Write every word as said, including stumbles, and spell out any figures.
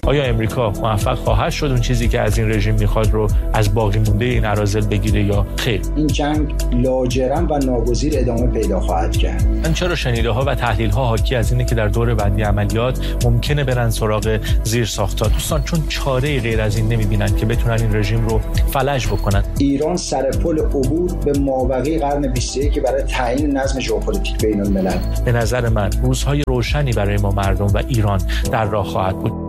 آیا امریکا موفق خواهد شد اون چیزی که از این رژیم میخواد رو از باقی مونده این اراذل بگیره یا خیر؟ این جنگ لاجرم و ناگزیر ادامه پیدا خواهد کرد. من چرا شنیده ها و تحلیل ها حاکی از اینه که در دور بعدی عملیات ممکنه برن سراغ زیر ساخت‌ها. دوستان چون چاره غیر از این نمیبینن که بتونن این رژیم رو فلج بکنن. ایران سر پل عبور به مابقی قرن بیست و یک برای تعیین نظم ژئوپلیتیک بین الملل. به نظر من روزهای روشنی برای ما مردم و ایران در راه خواهد بود.